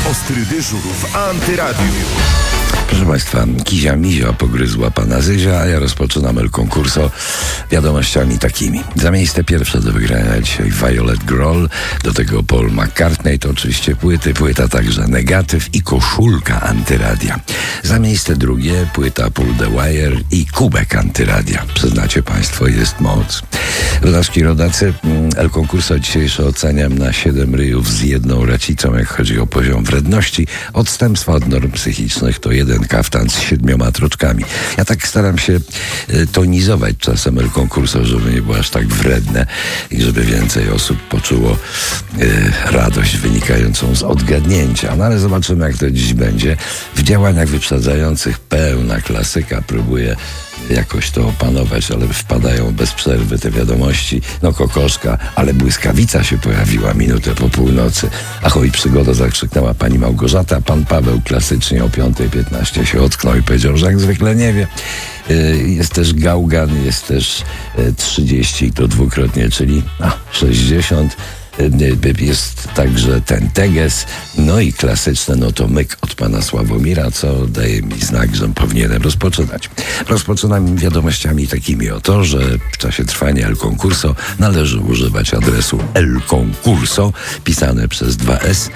Ostry dyżur w Antyradiu. Proszę Państwa, Kizia Mizia pogryzła pana Zyzia, a ja rozpoczynam El Concurso wiadomościami takimi. Za miejsce pierwsze do wygrania dzisiaj Violet Grohl, do tego Paul McCartney, to oczywiście płyta także Negatyw i koszulka Antyradia. Za miejsce drugie płyta Pull the Wire i kubek Antyradia. Przyznacie Państwo, jest moc. Rodaczki, rodacy, El Concurso dzisiejsze oceniam na 7 ryjów z 1 racicą, jak chodzi o poziom wredności. Odstępstwa od norm psychicznych to 1 kaftan z 7 troczkami. Ja tak staram się tonizować czasem El Concurso, żeby nie było aż tak wredne i żeby więcej osób poczuło radość wynikającą z odgadnięcia. No ale zobaczymy, jak to dziś będzie. W działaniach wyprzedzających pełna klasyka. Próbuję jakoś to opanować, ale wpadają bez przerwy te wiadomości. No kokoszka, ale błyskawica się pojawiła minutę po północy. Ahoj, przygoda, zakrzyknęła pani Małgorzata. Pan Paweł klasycznie o 5:15 się ocknął i powiedział, że jak zwykle nie wie. Jest też gałgan, jest też 30 i to dwukrotnie, czyli 60. Jest także ten teges, no i klasyczne, no to myk od pana Sławomira, co daje mi znak, że powinienem rozpoczynać. Rozpoczynam wiadomościami takimi oto, że w czasie trwania El Concurso należy używać adresu El Concurso, pisane przez 2S,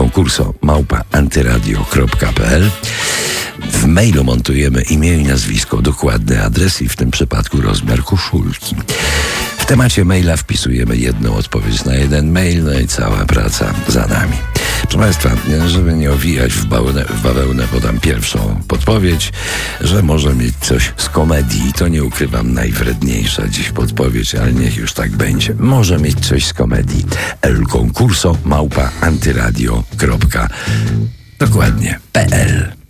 elconcurso@antyradio.pl. W mailu montujemy imię i nazwisko, dokładny adres i w tym przypadku rozmiar koszulki. W temacie maila wpisujemy jedną odpowiedź na jeden mail, no i cała praca za nami. Proszę Państwa, żeby nie owijać w bawełnę, podam pierwszą podpowiedź, że może mieć coś z komedii. I to nie ukrywam, najwredniejsza dziś podpowiedź, ale niech już tak będzie. Może mieć coś z komedii. elconcurso@antyradio.pl